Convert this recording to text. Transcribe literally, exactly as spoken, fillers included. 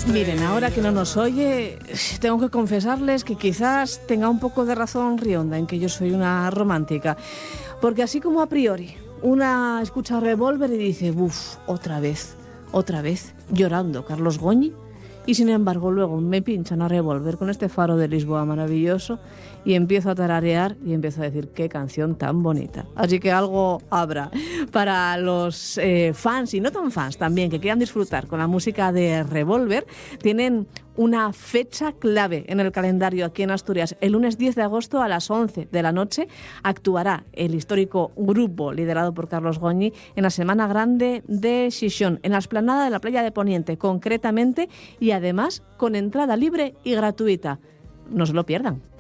Miren, ahora que no nos oye, tengo que confesarles que quizás tenga un poco de razón Rionda en que yo soy una romántica. Porque así como a priori una escucha Revolver y dice, uff, otra vez, otra vez, llorando Carlos Goñi, y sin embargo luego me pinchan a Revolver con este Faro de Lisboa maravilloso y empiezo a tararear y empiezo a decir qué canción tan bonita. Así que algo habrá para los eh, fans y no tan fans también que quieran disfrutar con la música de Revolver. Tienen una fecha clave en el calendario aquí en Asturias. El lunes diez de agosto a las once de la noche actuará el histórico grupo liderado por Carlos Goñi en la Semana Grande de Xixón, en la explanada de la Playa de Poniente concretamente, y además con entrada libre y gratuita. No se lo pierdan.